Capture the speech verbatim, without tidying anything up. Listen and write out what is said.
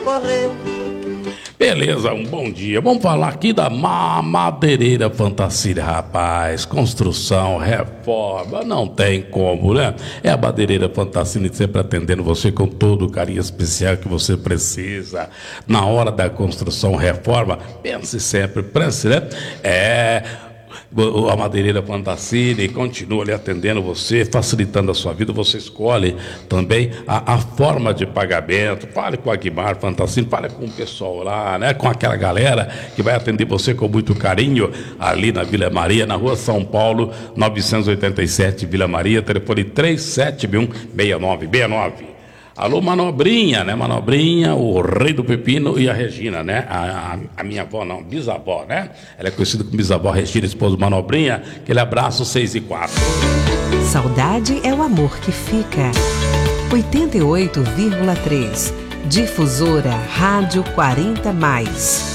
Correu. Beleza, um bom dia. Vamos falar aqui da Madeireira Fantasília, rapaz. Construção, reforma, não tem como, né? É a Madeireira Fantasília sempre atendendo você com todo o carinho especial que você precisa. Na hora da construção, reforma, pense sempre, pense, né? É... A Madeireira Fantasília continua ali atendendo você, facilitando a sua vida. Você escolhe também a, a forma de pagamento. Fale com a Guimar Fantasília, fale com o pessoal lá, né? Com aquela galera que vai atender você com muito carinho ali na Vila Maria, na rua São Paulo, novecentos e oitenta e sete, Vila Maria, telefone três sete um, seis nove seis nove. Alô, Manobrinha, né? Manobrinha, o rei do pepino e a Regina, né? A, a, a minha avó, não, bisavó, né? Ela é conhecida como bisavó Regina, esposa do Manobrinha. Aquele abraço, seis e quatro. Saudade é o amor que fica. oitenta e oito vírgula três. Difusora Rádio quarenta mais.